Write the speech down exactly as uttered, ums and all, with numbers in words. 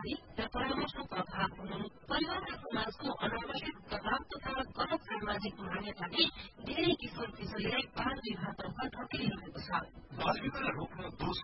जानकारी र परामर्शको प्रभाव हुनु परिवार र समाजको अनावश्यक दबाव तथा गलत सामाजिक मान्यताले धेरै किशोर किशोरीलाई बाल विवाहतर्फ धकेलिरहेको छ। बाल विवाह रोक्न दोष